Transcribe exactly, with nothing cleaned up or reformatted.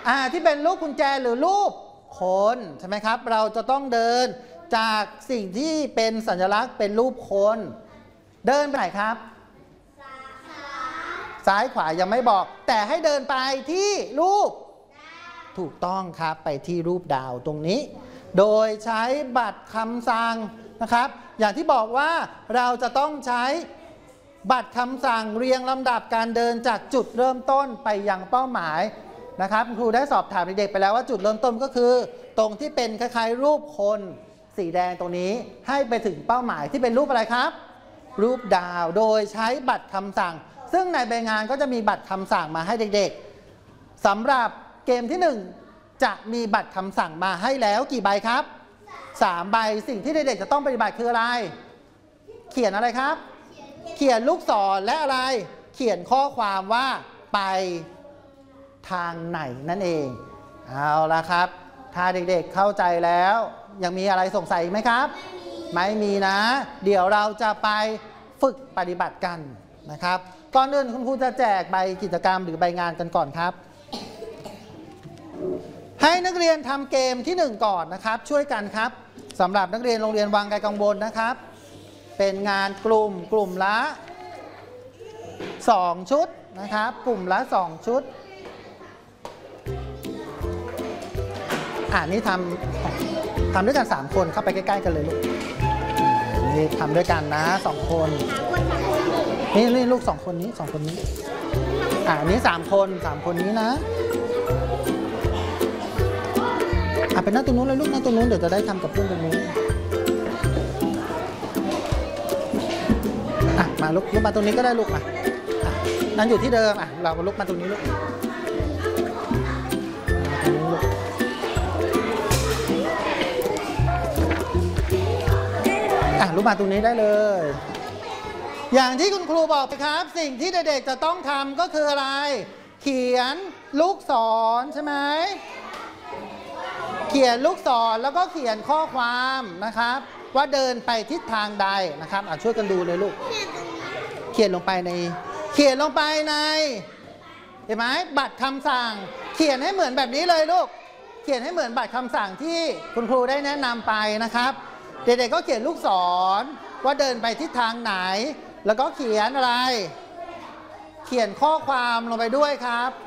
อ่าที่เป็นรูปกุญแจหรือรูปคนใช่ไหมครับเราจะต้องเดินจากสิ่งที่เป็นสัญลักษณ์เป็นรูปคนเดินไปไหนครับซ้ายขวายังไม่บอกแต่ให้เดินไปที่รูปถูกต้องครับไปที่รูปดาวตรงนี้โดยใช้บัตรคำสั่งนะครับอย่างที่บอกว่าเราจะต้องใช้บัตรคำสั่งเรียงลำดับการเดินจากจุดเริ่มต้นไปยังเป้าหมายนะครับครูได้สอบถามเด็กๆไปแล้วว่าจุดเริ่มต้นก็คือตรงที่เป็นคล้ายๆรูปคนสีแดงตรงนี้ให้ไปถึงเป้าหมายที่เป็นรูปอะไรครับรูปดาวโดยใช้บัตรคำสั่งซึ่งในใบงานก็จะมีบัตรคำสั่งมาให้เด็กๆสำหรับเกมที่หนึ่งจะมีบัตรคำสั่งมาให้แล้วกี่ใบครับสามใบสิ่งที่เด็กๆจะต้องปฏิบัติคืออะไรเขียนอะไรครับเขียนลูกศรและอะไรเขียนข้อความว่าไปทางไหนนั่นเองเอาละครับถ้าเด็กๆเข้าใจแล้วยังมีอะไรสงสัยไหมครับไม่มีนะเดี๋ยวเราจะไปฝึกปฏิบัติกันนะครับก่อนอื่นคุณครูจะแจกใบกิจกรรมหรือใบงานกันก่อนครับให้นักเรียนทำเกมที่หนึ่งก่อนนะครับช่วยกันครับสำหรับนักเรียนโรงเรียนวังไกลกังวลนะครับเป็นงานกลุ่มกลุ่มละสองชุดนะครับกลุ่มละสองชุดอ่านี่ทำทำด้วยกันสามคนเข้าไปใกล้ๆกันเลยลูกนี่ทำด้วยกันนะสองคนนี่นี่ลูกสองคนนี้สองคนนี้อ่านี้สามคนสามคนนี้นะอ่ะเป็นหน้าตรงนู้นเลยลูกหน้าตรงนู้นเดี๋ยวจะได้ทำกับเพื่อนตรงนู้นอ่ะมาลุกลุกมาตรงนี้ก็ได้ลูกมาอ่ะนั่นอยู่ที่เดิมอ่ะเราลุกมาตรงนี้ลูกอ่ะลุกมาตรงนี้ได้เลยอย่างที่คุณครูบอกไปครับสิ่งที่เด็กๆจะต้องทำก็คืออะไรเขียนลูกศรใช่ไหมเขียนลูกศรแล้วก็เขียนข้อความนะครับว่าเดินไปทิศทางใดนะครับอ่ะช่วยกันดูเลยลูกเขียนลงไปในเขียนลงไปในเห็นไหมบัตรคำสั่งเขียนให้เหมือนแบบนี้เลยลูกเขียนให้เหมือนบัตรคำสั่งที่คุณครูได้แนะนำไปนะครับเด็กๆก็เขียนลูกศรว่าเดินไปทิศทางไหนแล้วก็เขียนอะไรเขียนข้อความลงไปด้วยครับ